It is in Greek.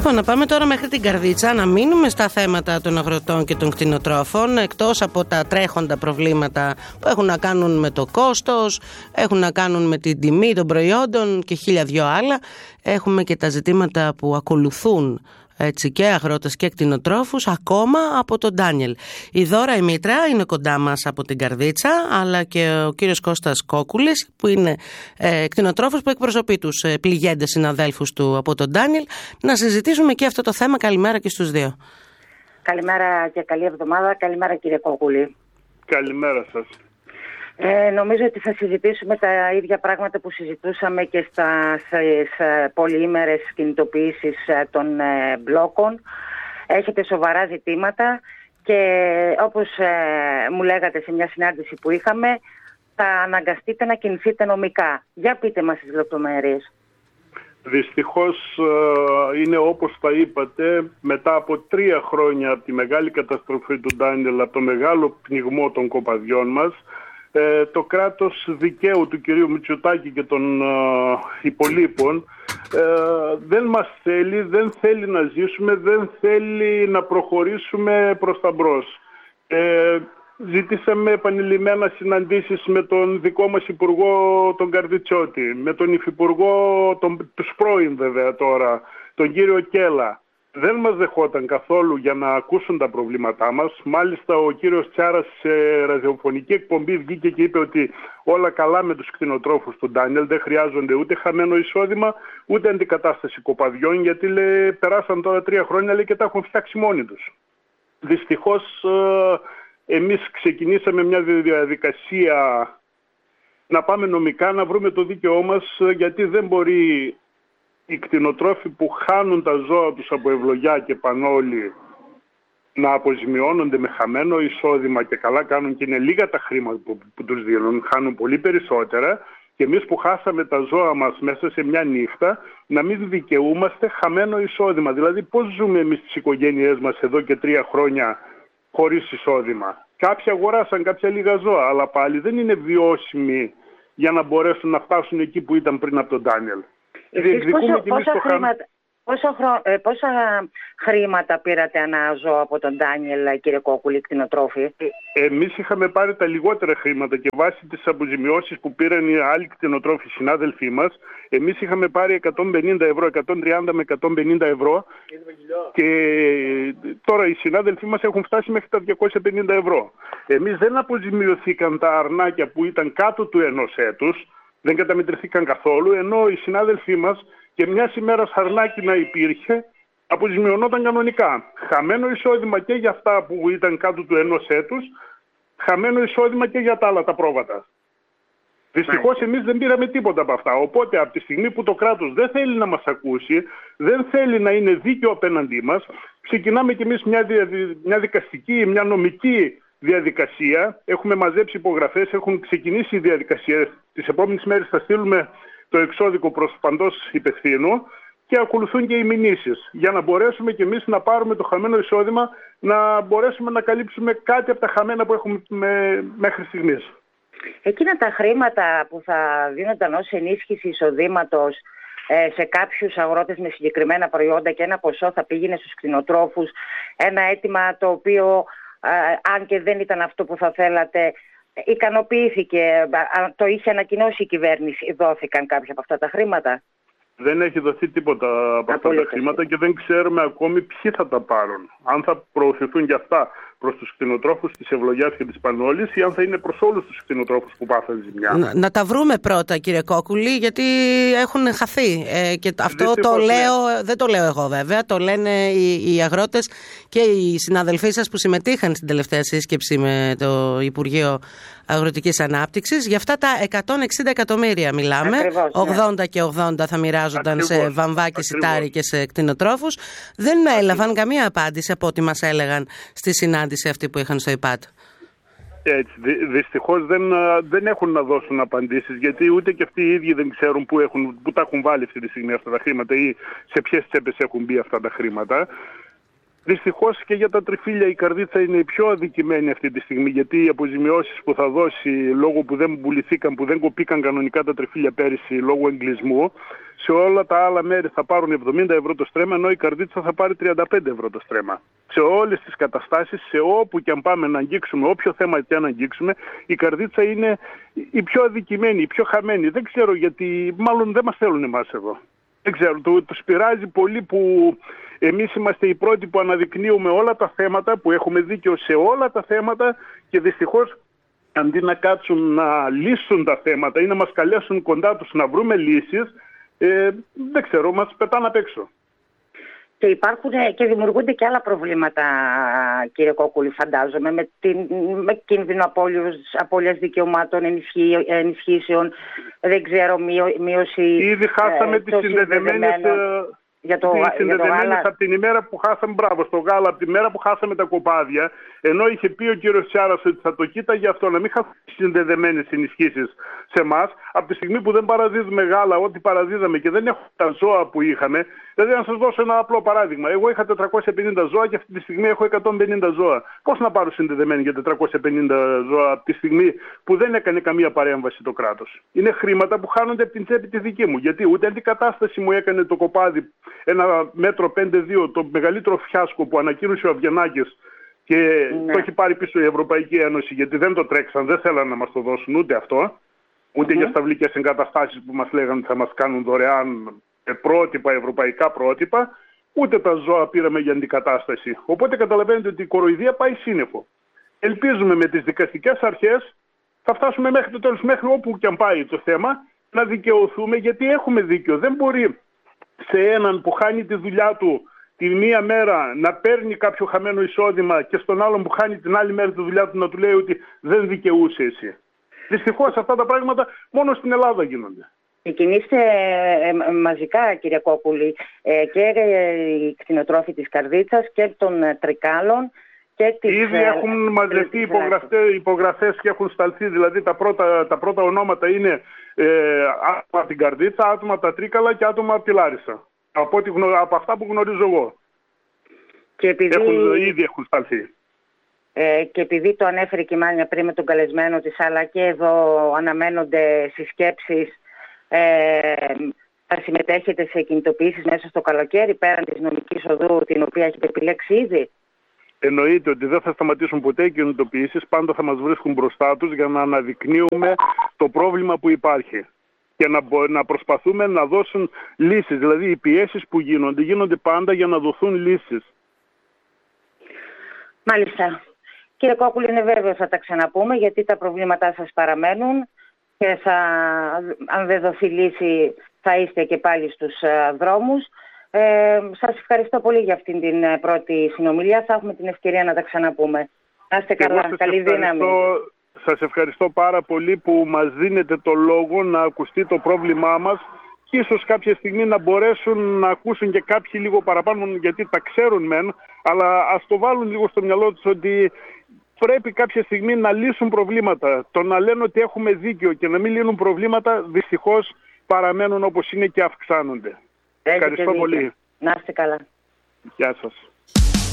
Λοιπόν, να πάμε τώρα μέχρι την Καρδίτσα, να μείνουμε στα θέματα των αγροτών και των κτηνοτρόφων, εκτός από τα τρέχοντα προβλήματα που έχουν να κάνουν με το κόστος, έχουν να κάνουν με την τιμή των προϊόντων και 1002 άλλα. Έχουμε και τα ζητήματα που ακολουθούν, έτσι, και αγρότες και κτηνοτρόφους, ακόμα από τον Ντάνιελ. Η Δώρα η Μήτρα είναι κοντά μας από την Καρδίτσα, αλλά και ο κύριος Κώστας Κόκουλης, που είναι κτηνοτρόφος που εκπροσωπεί τους πληγέντες συναδέλφους του από τον Ντάνιελ. Να συζητήσουμε και αυτό το θέμα. Καλημέρα και στους δύο. Καλημέρα και καλή εβδομάδα. Καλημέρα, κύριε Κόκουλη. Καλημέρα σας. Νομίζω ότι θα συζητήσουμε τα ίδια πράγματα που συζητούσαμε και στις πολυήμερες κινητοποιήσεις των μπλόκων. Έχετε σοβαρά ζητήματα και όπως μου λέγατε σε μια συνάντηση που είχαμε, θα αναγκαστείτε να κινηθείτε νομικά. Για πείτε μας τις λεπτομέρειες. Δυστυχώς είναι όπως τα είπατε, μετά από 3 χρόνια από τη μεγάλη καταστροφή του Ντάνιελ, από το μεγάλο πνιγμό των κοπαδιών μας, το κράτος δικαίου του κυρίου Μητσοτάκη και των υπολείπων δεν μας θέλει, δεν θέλει να ζήσουμε, δεν θέλει να προχωρήσουμε προς τα μπρος. Ζήτησαμε επανειλημμένα συναντήσεις με τον δικό μας υπουργό τον Καρδιτσότη, με τον υφυπουργό, τους πρώην βέβαια τώρα, τον κύριο Κέλα. Δεν μας δεχόταν καθόλου για να ακούσουν τα προβλήματά μας. Μάλιστα ο κύριος Τσάρας σε ραδιοφωνική εκπομπή βγήκε και είπε ότι όλα καλά με τους κτηνοτρόφους του Ντάνιελ, δεν χρειάζονται ούτε χαμένο εισόδημα ούτε αντικατάσταση κοπαδιών, γιατί λέει, περάσαν τώρα 3 χρόνια, λέει, και τα έχουν φτιάξει μόνοι τους. Δυστυχώς εμείς ξεκινήσαμε μια διαδικασία να πάμε νομικά, να βρούμε το δίκαιό μας, γιατί δεν μπορεί οι κτηνοτρόφοι που χάνουν τα ζώα τους από ευλογιά και πανόλη να αποζημιώνονται με χαμένο εισόδημα, και καλά κάνουν και είναι λίγα τα χρήματα που τους δίνουν, χάνουν πολύ περισσότερα, και εμείς που χάσαμε τα ζώα μας μέσα σε μια νύχτα να μην δικαιούμαστε χαμένο εισόδημα. Δηλαδή πώς ζούμε εμείς τις οικογένειές μας εδώ και 3 χρόνια χωρίς εισόδημα? Κάποιοι αγοράσαν κάποια λίγα ζώα, αλλά πάλι δεν είναι βιώσιμοι για να μπορέσουν να φτάσουν εκεί που ήταν πριν από τον Ντάνιελ. Πόσα χρήματα πήρατε ανά ζώο από τον Ντάνιελ, κύριε Κόκουλη, κτηνοτρόφοι? Εμείς είχαμε πάρει τα λιγότερα χρήματα και βάσει τις αποζημιώσεις που πήραν οι άλλοι κτηνοτρόφοι συνάδελφοί μας, εμείς είχαμε πάρει 150 ευρώ, 130 με 150 ευρώ, και τώρα οι συνάδελφοί μας έχουν φτάσει μέχρι τα 250 ευρώ. Εμείς δεν αποζημιωθήκαν τα αρνάκια που ήταν κάτω του 1 έτους, δεν καταμετρηθήκαν καθόλου, ενώ οι συνάδελφοί μας και μια ημέρα αρνάκι να υπήρχε, αποζημιωνόταν κανονικά. Χαμένο εισόδημα και για αυτά που ήταν κάτω του 1 έτους, χαμένο εισόδημα και για τα άλλα τα πρόβατα. Δυστυχώς εμείς δεν πήραμε τίποτα από αυτά. Οπότε από τη στιγμή που το κράτος δεν θέλει να μας ακούσει, δεν θέλει να είναι δίκαιο απέναντί μας, ξεκινάμε κι εμείς μια δικαστική, μια νομική διαδικασία. Έχουμε μαζέψει υπογραφές, έχουν ξεκινήσει οι διαδικασίες. Τις επόμενες μέρες θα στείλουμε το εξώδικο προς παντός υπευθύνου και ακολουθούν και οι μηνύσεις, για να μπορέσουμε κι εμείς να πάρουμε το χαμένο εισόδημα, να μπορέσουμε να καλύψουμε κάτι από τα χαμένα που έχουμε μέχρι στιγμής. Εκείνα τα χρήματα που θα δίνονταν ως ενίσχυση εισοδήματος σε κάποιους αγρότες με συγκεκριμένα προϊόντα και ένα ποσό θα πήγαινε στους κτηνοτρόφους, ένα αίτημα το οποίο αν και δεν ήταν αυτό που θα θέλατε, ικανοποιήθηκε, το είχε ανακοινώσει η κυβέρνηση, δόθηκαν κάποια από αυτά τα χρήματα? Δεν έχει δοθεί τίποτα από αυτά τα χρήματα και δεν ξέρουμε ακόμη ποιοι θα τα πάρουν. Αν θα προωθηθούν και αυτά προς τους κτηνοτρόφους της Ευλογιάς και της Πανόλης, ή αν θα είναι προς όλους τους κτηνοτρόφους που πάθαν ζημιά. Να τα βρούμε πρώτα, κύριε Κόκουλη, γιατί έχουν χαθεί. Και αυτό το λέω, δεν το λέω εγώ βέβαια, το λένε οι αγρότες και οι συναδελφοί σας που συμμετείχαν στην τελευταία σύσκεψη με το Υπουργείο Αγροτικής Ανάπτυξης. Για αυτά τα 160 εκατομμύρια μιλάμε. Ακριβώς, 80 και 80 θα μοιράζονταν σε βαμβά και σιτάρι και σε κτηνοτρόφους. Δεν έλαβαν καμία απάντηση από ό,τι μας έλεγαν στη συνάντηση αυτή που είχαν στο ΙΠΑΤ. Έτσι, δυστυχώς δεν έχουν να δώσουν απαντήσεις, γιατί ούτε και αυτοί οι ίδιοι δεν ξέρουν που τα έχουν βάλει αυτή τη στιγμή αυτά τα χρήματα ή σε ποιες τσέπες έχουν μπει αυτά τα χρήματα. Δυστυχώς και για τα τριφύλια η Καρδίτσα είναι η πιο αδικημένη αυτή τη στιγμή, γιατί οι αποζημιώσεις που θα δώσει λόγω που δεν πουληθήκαν, που δεν κοπήκαν κανονικά τα τριφύλια πέρυσι λόγω εγκλισμού, σε όλα τα άλλα μέρη θα πάρουν 70 ευρώ το στρέμμα, ενώ η Καρδίτσα θα πάρει 35 ευρώ το στρέμμα. Σε όλες τις καταστάσεις, σε όπου και αν πάμε να αγγίξουμε, όποιο θέμα και αν αγγίξουμε, η Καρδίτσα είναι η πιο αδικημένη, η πιο χαμένη. Δεν ξέρω γιατί, μάλλον δεν μας θέλουν εμάς εδώ. Δεν ξέρω, τους πειράζει πολύ που εμείς είμαστε οι πρώτοι που αναδεικνύουμε όλα τα θέματα, που έχουμε δίκιο σε όλα τα θέματα και δυστυχώς αντί να κάτσουν να λύσουν τα θέματα ή να μας καλέσουν κοντά τους να βρούμε λύσεις, δεν ξέρω, μας πετάνε απ' έξω. Και υπάρχουν και δημιουργούνται και άλλα προβλήματα, κύριε Κόκκουλη, φαντάζομαι, με κίνδυνο απώλειας δικαιωμάτων, ενισχύσεων, δεν ξέρω, μείωση. Ήδη χάσαμε τις συνδεδεμένες από την ημέρα που χάσαμε, στο γάλα, από τη μέρα που χάσαμε τα κοπάδια, ενώ είχε πει ο κύριος Τσιάρας ότι θα το κοίταγε αυτό, να μην χάσουμε τις συνδεδεμένες ενισχύσεις σε εμάς, από τη στιγμή που δεν παραδίδουμε γάλα, ό,τι παραδίδαμε και δεν έχουμε τα ζώα που είχαμε. Δηλαδή, να σας δώσω ένα απλό παράδειγμα. Εγώ είχα 450 ζώα και αυτή τη στιγμή έχω 150 ζώα. Πώς να πάρω συνδεδεμένη για 450 ζώα από τη στιγμή που δεν έκανε καμία παρέμβαση το κράτος? Είναι χρήματα που χάνονται από την τσέπη τη δική μου. Γιατί ούτε αντικατάσταση μου έκανε το κοπάδι 1,5 m, το μεγαλύτερο φιάσκο που ανακοίνωσε ο Αβγενάκης και το έχει πάρει πίσω η Ευρωπαϊκή Ένωση, γιατί δεν το τρέξαν, δεν θέλαν να μας το δώσουν ούτε αυτό, ούτε για σταυλικές εγκαταστάσεις που μας λέγανε θα μας κάνουν δωρεάν πρότυπα, ευρωπαϊκά πρότυπα, ούτε τα ζώα πήραμε για αντικατάσταση. Οπότε καταλαβαίνετε ότι η κοροϊδία πάει σύννεφο. Ελπίζουμε με τις δικαστικές αρχές θα φτάσουμε μέχρι το τέλος, μέχρι όπου και αν πάει το θέμα, να δικαιωθούμε, γιατί έχουμε δίκιο. Δεν μπορεί σε έναν που χάνει τη δουλειά του τη μία μέρα να παίρνει κάποιο χαμένο εισόδημα και στον άλλον που χάνει την άλλη μέρα τη δουλειά του να του λέει ότι δεν δικαιούσε εσύ. Δυστυχώς αυτά τα πράγματα μόνο στην Ελλάδα γίνονται. Κινείστε μαζικά, κύριε Κόκκουλη, και οι κτηνοτρόφοι της Καρδίτσας και των Τρικάλων και της... Ήδη έχουν μαζευτεί υπογραφές και έχουν σταλθεί, δηλαδή τα πρώτα ονόματα είναι άτομα από την Καρδίτσα, άτομα από τα Τρίκαλα και άτομα από τη Λάρισα. Από αυτά που γνωρίζω εγώ. Και επειδή... Ήδη έχουν σταλθεί. Και επειδή το ανέφερε και η Μάνια πριν με τον καλεσμένο της, αλλά και εδώ αναμένονται συσκέψεις, θα συμμετέχετε σε κινητοποιήσεις μέσα στο καλοκαίρι πέραν της νομικής οδού την οποία έχετε επιλέξει ήδη? Εννοείται ότι δεν θα σταματήσουν ποτέ οι κινητοποιήσεις, πάντα θα μας βρίσκουν μπροστά τους για να αναδεικνύουμε το πρόβλημα που υπάρχει και να προσπαθούμε να δώσουν λύσεις. Δηλαδή οι πιέσεις που γίνονται πάντα για να δοθούν λύσεις. Μάλιστα. Κύριε Κόκκουλη, είναι βέβαιο θα τα ξαναπούμε, γιατί τα προβλήματά σας παραμένουν και αν δεν δοθεί λύση θα είστε και πάλι στους δρόμους. Σας ευχαριστώ πολύ για αυτήν την πρώτη συνομιλία. Θα έχουμε την ευκαιρία να τα ξαναπούμε. Να είστε καλά, καλή δύναμη. Σας ευχαριστώ πάρα πολύ που μας δίνετε το λόγο να ακουστεί το πρόβλημά μας και ίσως κάποια στιγμή να μπορέσουν να ακούσουν και κάποιοι λίγο παραπάνω, γιατί τα ξέρουν μεν, αλλά ας το βάλουν λίγο στο μυαλό τους ότι πρέπει κάποια στιγμή να λύσουν προβλήματα. Το να λένε ότι έχουμε δίκιο και να μην λύνουν προβλήματα δυστυχώς παραμένουν όπως είναι και αυξάνονται. Ευχαριστώ πολύ. Να είστε καλά. Γεια σας.